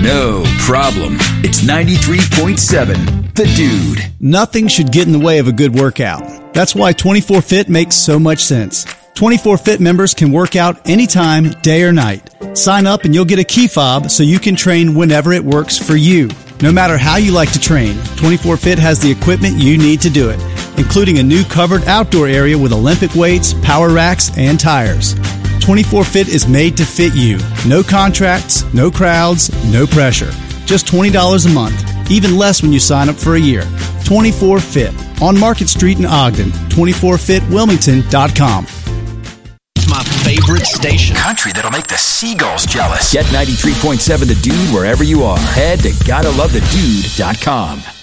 No problem. It's 93.7 The Dude. Nothing should get in the way of a good workout. That's why 24 Fit makes so much sense. 24 Fit members can work out anytime, day or night. Sign up and you'll get a key fob so you can train whenever it works for you. No matter how you like to train, 24 Fit has the equipment you need to do it, including a new covered outdoor area with Olympic weights, power racks, and tires. 24 Fit is made to fit you. No contracts, no crowds, no pressure. Just $20 a month, even less when you sign up for a year. 24 Fit on Market Street in Ogden, 24fitwilmington.com. My favorite station. Country that'll make the seagulls jealous. Get 93.7 The Dude wherever you are. Head to GottaLoveTheDude.com.